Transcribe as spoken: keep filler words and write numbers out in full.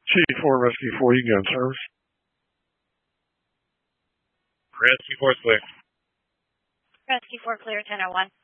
Chief four, Rescue four, you gun service. Rescue four is clear. Rescue four clear, ten oh one.